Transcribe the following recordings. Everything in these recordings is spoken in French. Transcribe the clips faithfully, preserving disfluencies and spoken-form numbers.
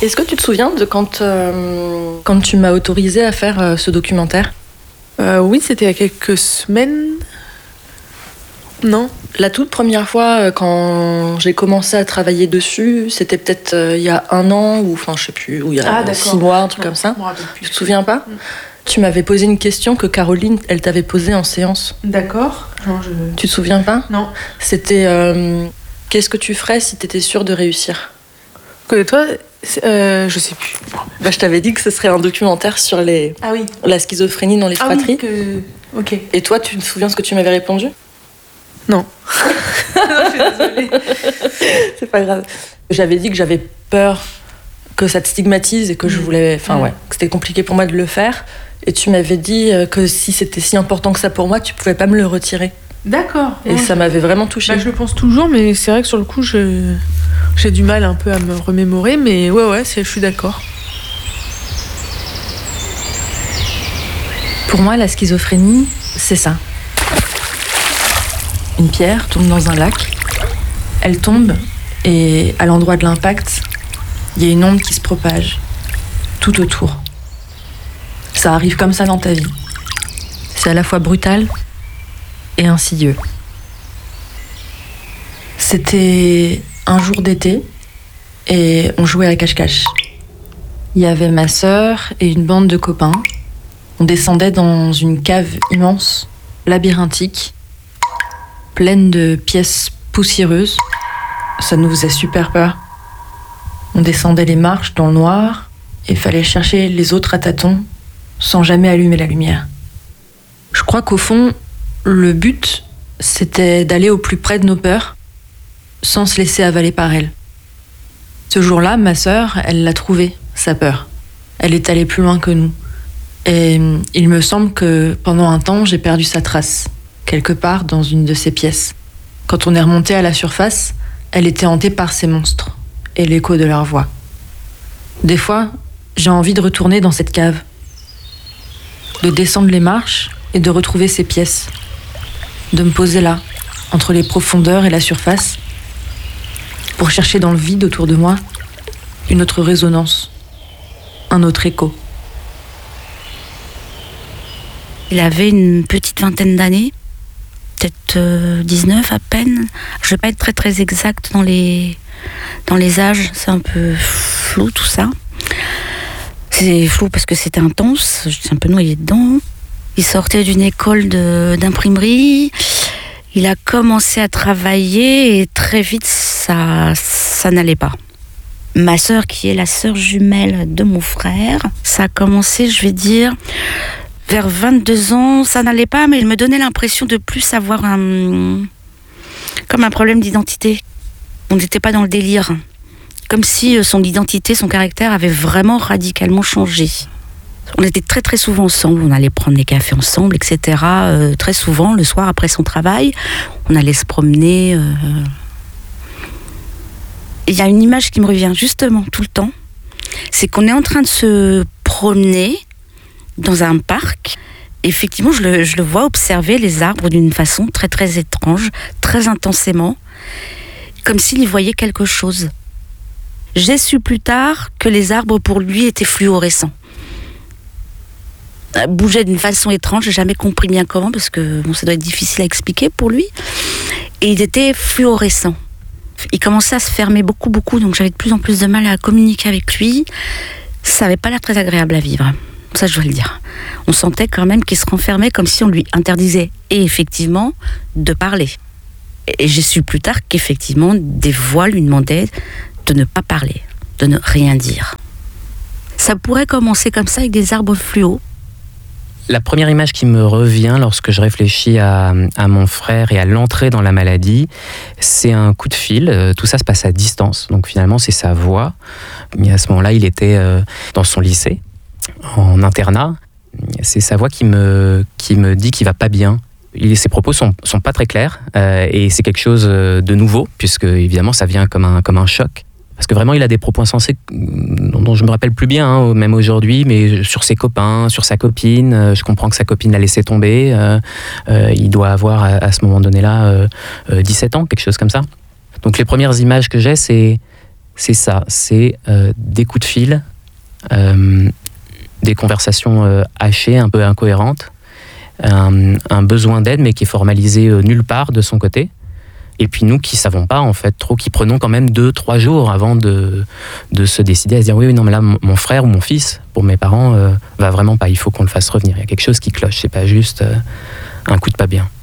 Est-ce que tu te souviens de quand, euh, quand tu m'as autorisé à faire euh, ce documentaire ? euh, Oui, c'était il y a quelques semaines. Non ? La toute première fois, euh, quand j'ai commencé à travailler dessus, c'était peut-être euh, il y a un an, ou enfin je sais plus, ou il y a Ah, six mois, un truc non, comme ça. Tu te souviens pas ? mm. Tu m'avais posé une question que Caroline, elle t'avait posée en séance. D'accord. Non, je... Tu te souviens pas ? Non. C'était euh, qu'est-ce que tu ferais si t'étais sûre de réussir ? Que toi, euh, je sais plus. Bah, je t'avais dit que ce serait un documentaire sur les... ah, oui. la schizophrénie dans les ah, fratries. Oui, que... Ok. Et toi, tu te souviens ce que tu m'avais répondu ? Non. Non, je suis désolée. C'est pas grave. J'avais dit que j'avais peur que ça te stigmatise et que je voulais... Enfin, ouais, que c'était compliqué pour moi de le faire. Et tu m'avais dit que si c'était si important que ça pour moi, tu pouvais pas me le retirer. D'accord. Et ouais. ça m'avait vraiment touchée. Bah, je le pense toujours, mais c'est vrai que sur le coup, je... j'ai du mal un peu à me remémorer. Mais ouais, ouais, c'est... je suis d'accord. Pour moi, la schizophrénie, c'est ça. Une pierre tombe dans un lac. Elle tombe et à l'endroit de l'impact, il y a une onde qui se propage tout autour. Ça arrive comme ça dans ta vie. C'est à la fois brutal et insidieux. C'était un jour d'été et on jouait à cache-cache. Il y avait ma sœur et une bande de copains. On descendait dans une cave immense, labyrinthique, pleine de pièces poussiéreuses. Ça nous faisait super peur. On descendait les marches dans le noir et fallait chercher les autres à tâtons sans jamais allumer la lumière. Je crois qu'au fond, le but, c'était d'aller au plus près de nos peurs sans se laisser avaler par elles. Ce jour-là, ma sœur, elle l'a trouvée, sa peur. Elle est allée plus loin que nous. Et il me semble que pendant un temps, j'ai perdu sa trace, quelque part dans une de ces pièces. Quand on est remonté à la surface, elle était hantée par ces monstres et l'écho de leur voix. Des fois, j'ai envie de retourner dans cette cave, de descendre les marches et de retrouver ces pièces, de me poser là, entre les profondeurs et la surface, pour chercher dans le vide autour de moi une autre résonance, un autre écho. Il avait une petite vingtaine d'années, peut-être euh, dix-neuf à peine. Je ne vais pas être très très exacte dans les, dans les âges, c'est un peu flou tout ça. C'est flou parce que c'était intense, je suis un peu noyée dedans. Il sortait d'une école de, d'imprimerie, il a commencé à travailler et très vite ça, ça n'allait pas. Ma sœur, qui est la sœur jumelle de mon frère, ça a commencé, je vais dire, vers vingt-deux ans, ça n'allait pas, mais il me donnait l'impression de plus avoir un, comme un problème d'identité. On n'était pas dans le délire. Comme si son identité, son caractère avait vraiment radicalement changé. On était très très souvent ensemble, on allait prendre des cafés ensemble, et cetera. Euh, très souvent, le soir après son travail, on allait se promener. Euh... Il y a une image qui me revient justement tout le temps, c'est qu'on est en train de se promener dans un parc. Effectivement, je le, je le vois observer les arbres d'une façon très très étrange, très intensément, comme s'il y voyait quelque chose. J'ai su plus tard que les arbres pour lui étaient fluorescents. Bougeaient d'une façon étrange, j'ai jamais compris bien comment, parce que bon, ça doit être difficile à expliquer pour lui. Et il était fluorescent. Il commençait à se fermer beaucoup, beaucoup, donc j'avais de plus en plus de mal à communiquer avec lui. Ça n'avait pas l'air très agréable à vivre, ça je dois le dire. On sentait quand même qu'il se renfermait comme si on lui interdisait, et effectivement, de parler. Et j'ai su plus tard qu'effectivement, des voix lui demandaient de ne pas parler, de ne rien dire. Ça pourrait commencer comme ça avec des arbres fluo. La première image qui me revient lorsque je réfléchis à, à mon frère et à l'entrée dans la maladie, c'est un coup de fil. Tout ça se passe à distance, donc finalement c'est sa voix. Mais à ce moment-là, il était dans son lycée, en internat. C'est sa voix qui me, qui me dit qu'il va pas bien. Il, ses propos sont, sont pas très clairs euh, et c'est quelque chose de nouveau, puisque évidemment ça vient comme un, comme un choc. Parce que vraiment, il a des propos insensés dont je me rappelle plus bien, hein, même aujourd'hui, mais sur ses copains, sur sa copine. Euh, je comprends que sa copine l'a laissé tomber. Euh, euh, il doit avoir, à, à ce moment donné-là, euh, euh, dix-sept ans, quelque chose comme ça. Donc les premières images que j'ai, c'est, c'est ça, c'est euh, des coups de fil, euh, des conversations euh, hachées, un peu incohérentes, un, un besoin d'aide mais qui est formalisé euh, nulle part de son côté. Et puis nous qui savons pas en fait trop, qui prenons quand même deux, trois jours avant de, de se décider à se dire oui, oui non mais là mon frère ou mon fils, pour mes parents, euh, va vraiment pas, il faut qu'on le fasse revenir. Il y a quelque chose qui cloche, c'est pas juste euh, un coup de pas bien.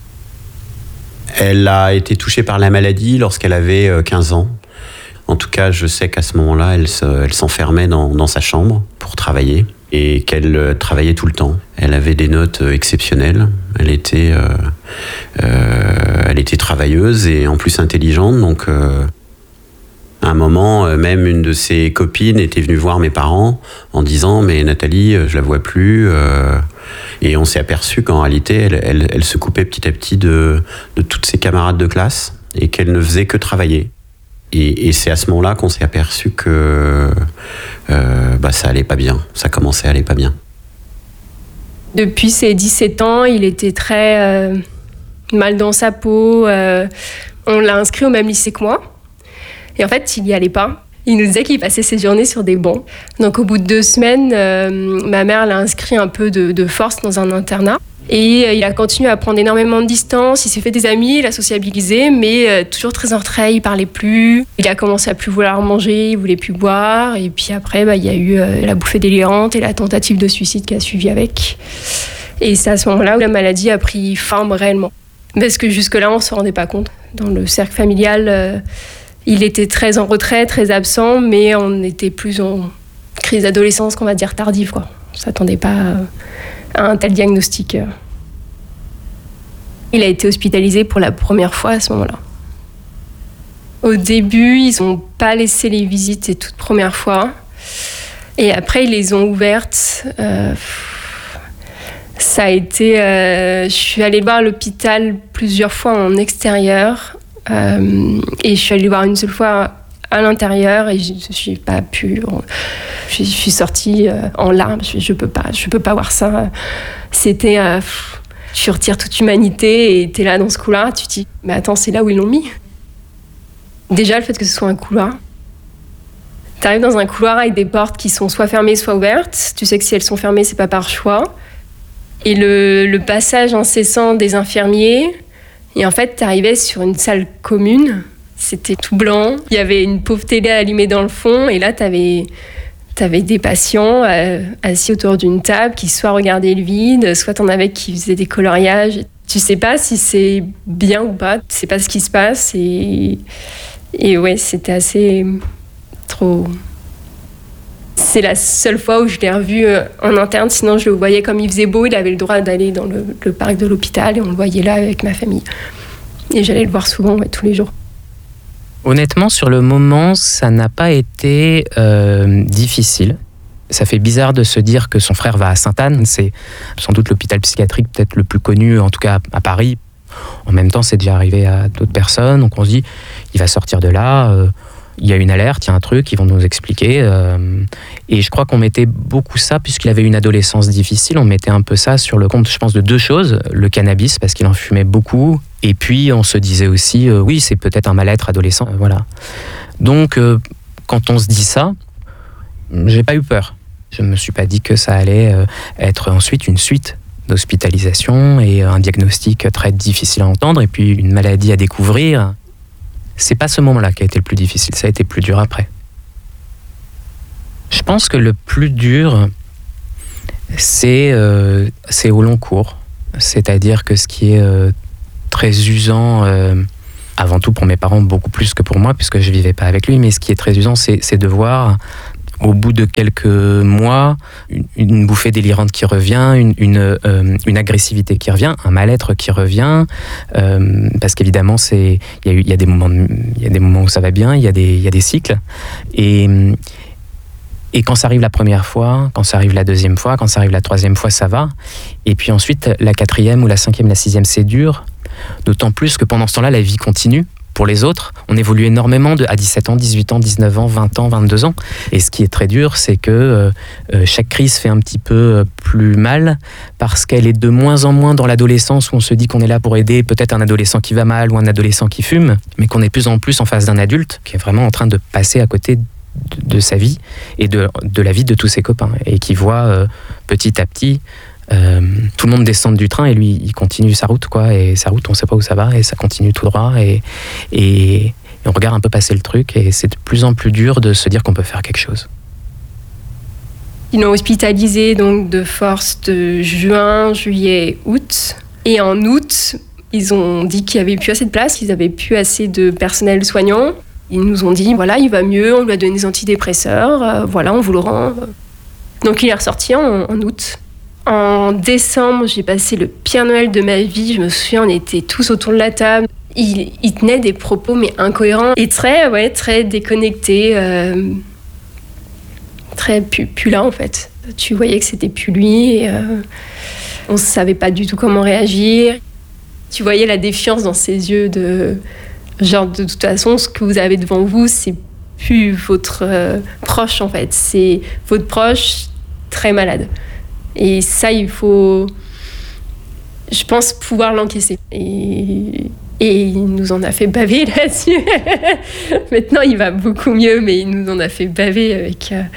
Elle a été touchée par la maladie lorsqu'elle avait quinze ans. En tout cas, je sais qu'à ce moment-là, elle, se, elle s'enfermait dans, dans sa chambre pour travailler et qu'elle travaillait tout le temps. Elle avait des notes exceptionnelles. Elle était, euh, euh, elle était travailleuse et en plus intelligente. Donc, euh, à un moment, même une de ses copines était venue voir mes parents en disant « Mais Nathalie, je la vois plus. Euh, » Et on s'est aperçu qu'en réalité, elle, elle, elle se coupait petit à petit de, de toutes ses camarades de classe et qu'elle ne faisait que travailler. Et, et c'est à ce moment-là qu'on s'est aperçu que euh, bah, ça allait pas bien. Ça commençait à aller pas bien. Depuis ses dix-sept ans, il était très euh, mal dans sa peau. Euh, on l'a inscrit au même lycée que moi. Et en fait, il n'y allait pas. Il nous disait qu'il passait ses journées sur des bancs. Donc au bout de deux semaines, euh, ma mère l'a inscrit un peu de, de force dans un internat. Et euh, il a continué à prendre énormément de distance. Il s'est fait des amis, il a sociabilisé, mais euh, toujours très en retrait, il parlait plus. Il a commencé à plus vouloir manger, il voulait plus boire. Et puis après, bah, il y a eu euh, la bouffée délirante et la tentative de suicide qui a suivi avec. Et c'est à ce moment-là où la maladie a pris forme réellement. Parce que jusque-là, on ne se rendait pas compte. Dans le cercle familial, euh, il était très en retrait, très absent, mais on était plus en crise d'adolescence, qu'on va dire tardive, quoi. On ne s'attendait pas à un tel diagnostic. Il a été hospitalisé pour la première fois à ce moment-là. Au début, ils n'ont pas laissé les visites les toutes premières fois. Et après, ils les ont ouvertes. Euh, ça a été... Euh, je suis allée le voir à l'hôpital plusieurs fois en extérieur. Euh, et je suis allée le voir une seule fois à l'intérieur et je n'ai pas pu... Je, je suis sortie euh, en larmes. Je ne peux pas, je peux pas voir ça. C'était... Euh, tu retires toute humanité et tu es là dans ce couloir. Tu te dis, mais attends, c'est là où ils l'ont mis. Déjà, le fait que ce soit un couloir. Tu arrives dans un couloir avec des portes qui sont soit fermées, soit ouvertes. Tu sais que si elles sont fermées, c'est pas par choix. Et le, le passage incessant des infirmiers. Et en fait, tu arrivais sur une salle commune. C'était tout blanc. Il y avait une pauvre télé allumée dans le fond. Et là, tu avais, t'avais des patients euh, assis autour d'une table qui soit regardaient le vide, soit t'en avais qui faisaient des coloriages. Tu sais pas si c'est bien ou pas. Tu sais pas ce qui se passe. Et, et ouais, c'était assez trop... C'est la seule fois où je l'ai revu en interne. Sinon, je le voyais comme il faisait beau. Il avait le droit d'aller dans le, le parc de l'hôpital et on le voyait là avec ma famille. Et j'allais le voir souvent, ouais, tous les jours. Honnêtement, sur le moment, ça n'a pas été euh, difficile. Ça fait bizarre de se dire que son frère va à Sainte-Anne. C'est sans doute l'hôpital psychiatrique peut-être le plus connu, en tout cas à Paris. En même temps, c'est déjà arrivé à d'autres personnes. Donc on se dit, il va sortir de là... Euh, il y a une alerte, il y a un truc, ils vont nous expliquer. Euh, et je crois qu'on mettait beaucoup ça, puisqu'il avait une adolescence difficile, on mettait un peu ça sur le compte, je pense, de deux choses. Le cannabis, parce qu'il en fumait beaucoup. Et puis, on se disait aussi, euh, oui, c'est peut-être un mal-être adolescent. Euh, voilà. Donc, euh, quand on se dit ça, j'ai pas eu peur. Je me suis pas dit que ça allait euh, être ensuite une suite d'hospitalisation et un diagnostic très difficile à entendre, et puis une maladie à découvrir. C'est pas ce moment-là qui a été le plus difficile, ça a été plus dur après. Je pense que le plus dur, c'est, euh, c'est au long cours. C'est-à-dire que ce qui est euh, très usant, euh, avant tout pour mes parents, beaucoup plus que pour moi, puisque je vivais pas avec lui, mais ce qui est très usant, c'est, c'est de voir, au bout de quelques mois, une, une bouffée délirante qui revient, une, une, euh, une agressivité qui revient, un mal-être qui revient, euh, parce qu'évidemment, c'est, il y a eu, il y a des moments, il y a des moments où ça va bien, il y a des, il y a des cycles, et et quand ça arrive la première fois, quand ça arrive la deuxième fois, quand ça arrive la troisième fois, ça va, et puis ensuite la quatrième ou la cinquième, la sixième, c'est dur, d'autant plus que pendant ce temps-là, la vie continue. pour les autres, on évolue énormément de, à dix-sept ans, dix-huit ans, dix-neuf ans, vingt ans, vingt-deux ans. Et ce qui est très dur, c'est que euh, chaque crise fait un petit peu plus mal parce qu'elle est de moins en moins dans l'adolescence où on se dit qu'on est là pour aider peut-être un adolescent qui va mal ou un adolescent qui fume, mais qu'on est de plus en plus en face d'un adulte qui est vraiment en train de passer à côté de, de sa vie et de, de la vie de tous ses copains et qui voit euh, petit à petit Euh, tout le monde descend du train et lui il continue sa route quoi, et sa route on sait pas où ça va et ça continue tout droit et, et, et on regarde un peu passer le truc et c'est de plus en plus dur de se dire qu'on peut faire quelque chose. Ils l'ont hospitalisé donc de force de juin, juillet, août, et en août ils ont dit qu'il y avait plus assez de place, qu'ils avaient plus assez de personnel soignant. Ils nous ont dit voilà il va mieux, on lui a donné des antidépresseurs, euh, voilà on vous le rend. Donc il est ressorti en, en août. En décembre, j'ai passé le pire Noël de ma vie. Je me souviens, on était tous autour de la table. Il, il tenait des propos mais incohérents et très, ouais, très déconnectés, euh, très plus, plus là en fait. Tu voyais que c'était plus lui. Et, euh, on ne savait pas du tout comment réagir. Tu voyais la défiance dans ses yeux de genre de toute façon, ce que vous avez devant vous, c'est plus votre euh, proche en fait, c'est votre proche très malade. Et ça, il faut, je pense, pouvoir l'encaisser. Et, et il nous en a fait baver là-dessus. Maintenant, il va beaucoup mieux, mais il nous en a fait baver avec euh,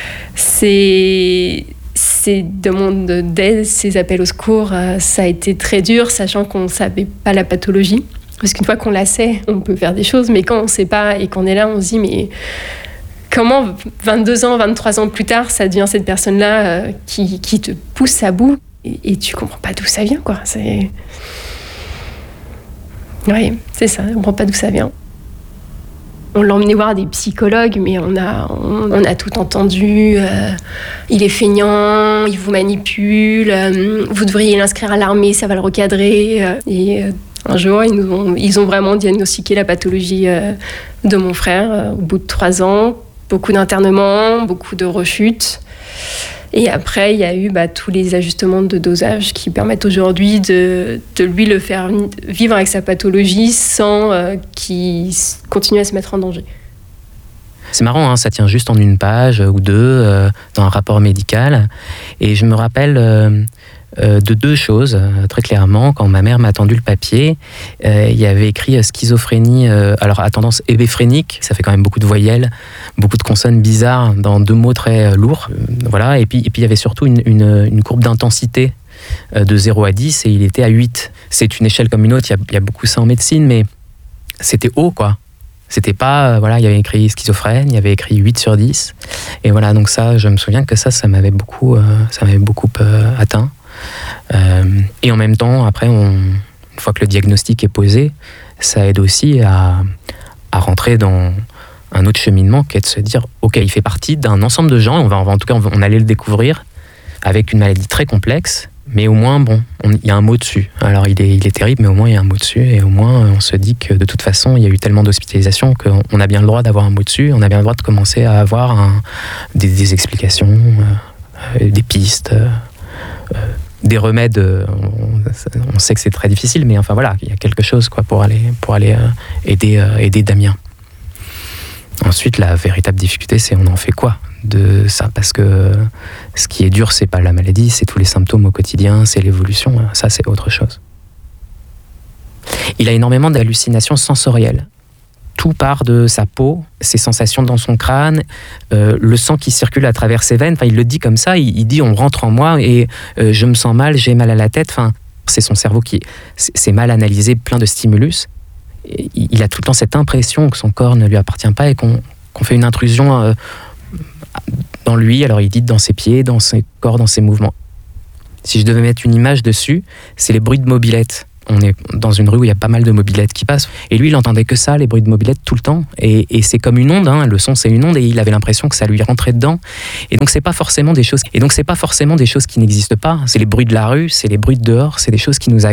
ses, ses demandes d'aide, ses appels au secours. Euh, ça a été très dur, sachant qu'on ne savait pas la pathologie. Parce qu'une fois qu'on la sait, on peut faire des choses, mais quand on ne sait pas et qu'on est là, on se dit, mais... Comment, vingt-deux ans, vingt-trois ans plus tard, ça devient cette personne-là euh, qui, qui te pousse à bout et, et tu comprends pas d'où ça vient, quoi. C'est... Oui, c'est ça, on comprend pas d'où ça vient. On l'a emmené voir des psychologues, mais on a, on, on a tout entendu. Euh, il est feignant, il vous manipule, euh, vous devriez l'inscrire à l'armée, ça va le recadrer. Euh, et euh, un jour, ils, nous ont, ils ont vraiment diagnostiqué la pathologie euh, de mon frère euh, au bout de trois ans. Beaucoup d'internements, beaucoup de rechutes. Et après, il y a eu bah, tous les ajustements de dosage qui permettent aujourd'hui de, de lui le faire vivre avec sa pathologie sans euh, qu'il continue à se mettre en danger. C'est marrant, hein, ça tient juste en une page ou deux euh, dans un rapport médical. Et je me rappelle euh, euh, de deux choses, euh, très clairement. Quand ma mère m'a tendu le papier, euh, il y avait écrit euh, schizophrénie, euh, alors à tendance hébéphrénique, ça fait quand même beaucoup de voyelles, beaucoup de consonnes bizarres dans deux mots très euh, lourds. Euh, voilà. Et puis, et puis il y avait surtout une, une, une courbe d'intensité euh, de zéro à dix et il était à huit. C'est une échelle comme une autre, il y a, il y a beaucoup ça en médecine, mais c'était haut, quoi. C'était pas, euh, voilà, il y avait écrit schizophrène, il y avait écrit huit sur dix. Et voilà, donc ça, je me souviens que ça, ça m'avait beaucoup, euh, ça m'avait beaucoup euh, atteint. Euh, et en même temps, après, on, une fois que le diagnostic est posé, ça aide aussi à, à rentrer dans un autre cheminement qui est de se dire, ok, il fait partie d'un ensemble de gens, on va, en tout cas, on allait le découvrir, avec une maladie très complexe, mais au moins, bon, il y a un mot dessus. Alors, il est, il est terrible, mais au moins, il y a un mot dessus. Et au moins, on se dit que de toute façon, il y a eu tellement d'hospitalisations qu'on a bien le droit d'avoir un mot dessus. On a bien le droit de commencer à avoir un, des, des explications, euh, des pistes, euh, des remèdes. On, on sait que c'est très difficile, mais enfin, voilà, il y a quelque chose quoi, pour aller, pour aller euh, aider, euh, aider Damien. Ensuite, la véritable difficulté, c'est on en fait quoi de ça, parce que ce qui est dur, c'est pas la maladie, c'est tous les symptômes au quotidien, c'est l'évolution, ça c'est autre chose. Il a énormément d'hallucinations sensorielles. Tout part de sa peau, ses sensations dans son crâne, euh, le sang qui circule à travers ses veines, enfin il le dit comme ça, il, il dit on rentre en moi et euh, je me sens mal, j'ai mal à la tête, enfin c'est son cerveau qui s'est mal analysé, plein de stimulus. Et il a tout le temps cette impression que son corps ne lui appartient pas et qu'on, qu'on fait une intrusion euh, dans lui, alors il dit dans ses pieds, dans ses corps, dans ses mouvements. Si je devais mettre une image dessus, c'est les bruits de mobylettes. On est dans une rue où il y a pas mal de mobylettes qui passent. Et lui, il entendait que ça, les bruits de mobylettes, tout le temps. Et, et c'est comme une onde, hein. Le son, c'est une onde, et il avait l'impression que ça lui rentrait dedans. Et donc, c'est pas forcément des choses. Et donc, c'est pas forcément des choses qui n'existent pas. C'est les bruits de la rue, c'est les bruits de dehors, c'est des choses qui nous